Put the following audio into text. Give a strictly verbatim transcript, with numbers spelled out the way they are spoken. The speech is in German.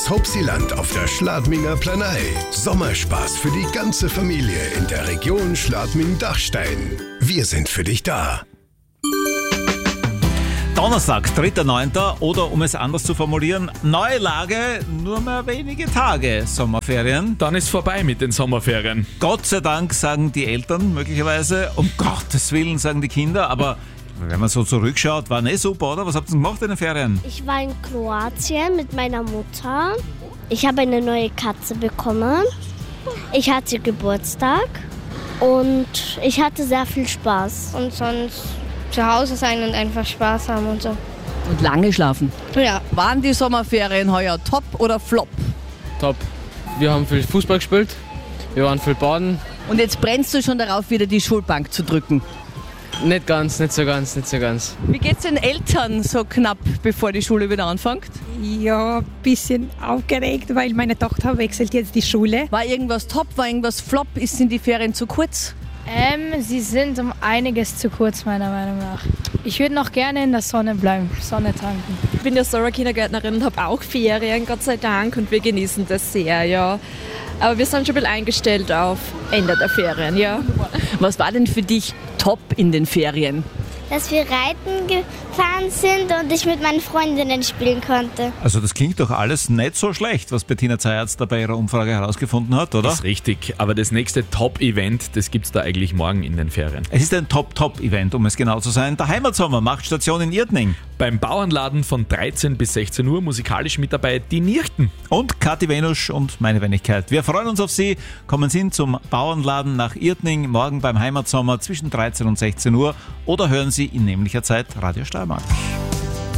Das Hauptseeland auf der Schladminger Planei. Sommerspaß für die ganze Familie in der Region Schladming-Dachstein. Wir sind für dich da. Donnerstag, dritter neunter oder um es anders zu formulieren, neue Lage, nur mehr wenige Tage Sommerferien. Dann ist vorbei mit den Sommerferien. Gott sei Dank, sagen die Eltern möglicherweise, um Gottes Willen sagen die Kinder, aber wenn man so zurückschaut, war nicht super, oder? Was habt ihr gemacht in den Ferien? Ich war in Kroatien mit meiner Mutter. Ich habe eine neue Katze bekommen. Ich hatte Geburtstag und ich hatte sehr viel Spaß. Und sonst zu Hause sein und einfach Spaß haben und so. Und lange schlafen. Ja. Waren die Sommerferien heuer top oder flop? Top. Wir haben viel Fußball gespielt, wir waren viel baden. Und jetzt brennst du schon darauf, wieder die Schulbank zu drücken. Nicht ganz, nicht so ganz, nicht so ganz. Wie geht's den Eltern so knapp, bevor die Schule wieder anfängt? Ja, ein bisschen aufgeregt, weil meine Tochter wechselt jetzt die Schule. War irgendwas top, war irgendwas flop? Ist in die Ferien zu kurz? Ähm, sie sind um einiges zu kurz, meiner Meinung nach. Ich würde noch gerne in der Sonne bleiben, Sonne tanken. Ich bin ja Sora-Kindergärtnerin und habe auch Ferien, Gott sei Dank, und wir genießen das sehr, ja. Aber wir sind schon ein bisschen eingestellt auf Ende der Ferien, ja. Was war denn für dich top in den Ferien? Dass wir reiten gefahren sind und ich mit meinen Freundinnen spielen konnte. Also das klingt doch alles nicht so schlecht, was Bettina Zayatz da bei ihrer Umfrage herausgefunden hat, oder? Das ist richtig, aber das nächste Top-Event, das gibt's da eigentlich morgen in den Ferien. Es ist ein Top-Top-Event, um es genau zu sein. Der Heimatsommer macht Station in Irtning. Beim Bauernladen von dreizehn bis sechzehn Uhr musikalisch mit dabei die Nirchten. Und Kathi Venusch und meine Wenigkeit. Wir freuen uns auf Sie. Kommen Sie zum Bauernladen nach Irtning morgen beim Heimatsommer zwischen dreizehn und sechzehn Uhr oder hören Sie in nämlicher Zeit Radio Steiermark.